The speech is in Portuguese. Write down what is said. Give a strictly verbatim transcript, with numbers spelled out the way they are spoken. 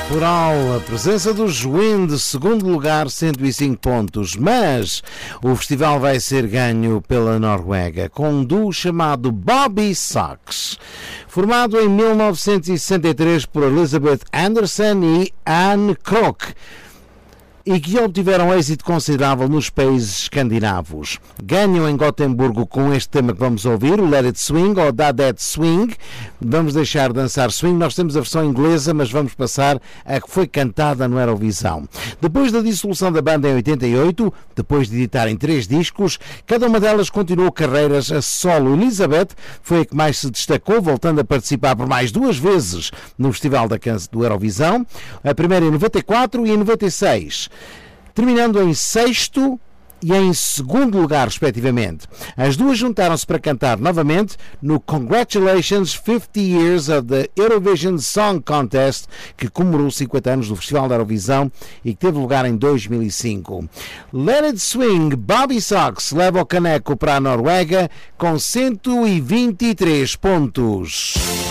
Plural, a presença dos Wind, segundo lugar, cento e cinco pontos, mas o festival vai ser ganho pela Noruega, com um duo chamado Bobby Sox, formado em mil novecentos e sessenta e três por Elizabeth Anderson e Anne Krok, e que obtiveram êxito considerável nos países escandinavos. Ganham em Gotemburgo com este tema que vamos ouvir, o Let It Swing, ou Dadette Swing. Vamos deixar dançar swing. Nós temos a versão inglesa, mas vamos passar a que foi cantada no Eurovisão. Depois da dissolução da banda em oitenta e oito, depois de editarem três discos, cada uma delas continuou carreiras a solo. Elizabeth foi a que mais se destacou, voltando a participar por mais duas vezes no Festival da Can- do Eurovisão, a primeira em noventa e quatro e em noventa e seis, terminando em sexto e em segundo lugar, respectivamente. As duas juntaram-se para cantar novamente no Congratulations fifty Years of the Eurovision Song Contest, que comemorou cinquenta anos do Festival da Eurovisão e que teve lugar em dois mil e cinco. Let It Swing, Bobby Sox leva o caneco para a Noruega com cento e vinte e três pontos.